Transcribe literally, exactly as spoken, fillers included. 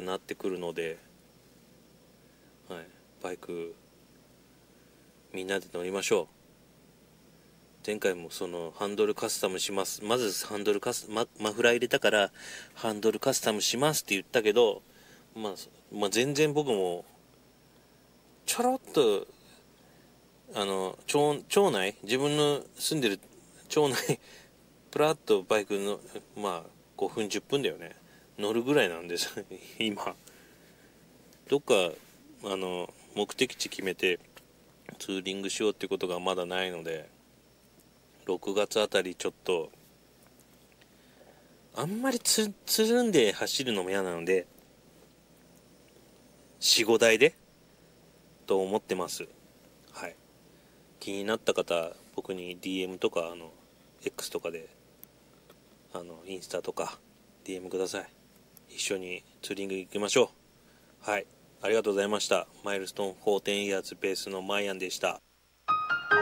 なってくるので、はい、バイクみんなで乗りましょう。前回もそのハンドルカスタムします、まずハンドルカスママフラー入れたからハンドルカスタムしますって言ったけど、まあ、まあ全然僕もちょろっとあの 町, 町内自分の住んでる町内プラッとバイクのまあごふんじゅっぷんだよね、乗るぐらいなんです今どっかあの目的地決めてツーリングしようってことがまだないので、ろくがつあたりちょっとあんまりつつるんで走るのも嫌なので よん,ご 台でと思ってます。はい、気になった方僕に ディーエム とかあの X とかであのインスタとか ディーエム ください。一緒にツーリング行きましょう。はい、ありがとうございました。マイルストーンじゅうイヤーズベースのマイアンでした。